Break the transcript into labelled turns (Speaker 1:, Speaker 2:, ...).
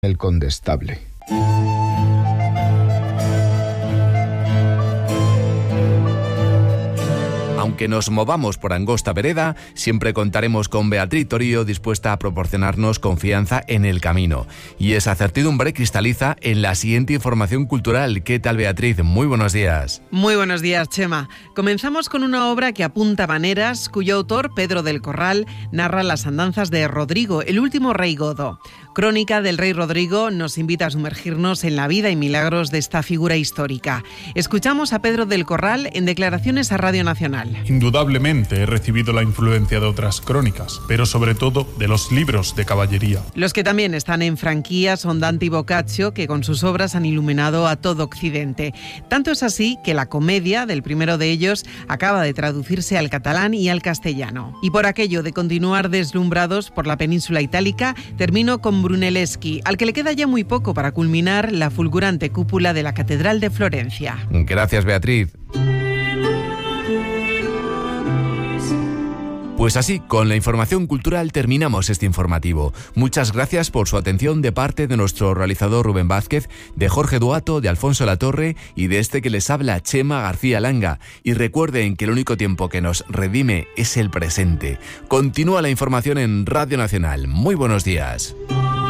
Speaker 1: el condestable.
Speaker 2: Aunque nos movamos por angosta vereda, siempre contaremos con Beatriz Torío, dispuesta a proporcionarnos confianza en el camino. Y esa certidumbre cristaliza en la siguiente información cultural. ¿Qué tal, Beatriz? Muy buenos días.
Speaker 3: Muy buenos días, Chema. Comenzamos con una obra que apunta maneras, cuyo autor, Pedro del Corral, narra las andanzas de Rodrigo, el último rey godo. Crónica del rey Rodrigo nos invita a sumergirnos en la vida y milagros de esta figura histórica. Escuchamos a Pedro del Corral en declaraciones a Radio Nacional.
Speaker 4: Indudablemente he recibido la influencia de otras crónicas, pero sobre todo de los libros de caballería.
Speaker 3: Los que también están en franquía son Dante y Boccaccio, que con sus obras han iluminado a todo Occidente. Tanto es así que la comedia del primero de ellos acaba de traducirse al catalán y al castellano. Y por aquello de continuar deslumbrados por la península itálica, termino con Brunelleschi, al que le queda ya muy poco para culminar la fulgurante cúpula de la Catedral de Florencia.
Speaker 2: Gracias, Beatriz. Pues así, con la información cultural terminamos este informativo. Muchas gracias por su atención de parte de nuestro realizador Rubén Vázquez, de Jorge Duato, de Alfonso Latorre y de este que les habla, Chema García Langa. Y recuerden que el único tiempo que nos redime es el presente. Continúa la información en Radio Nacional. Muy buenos días.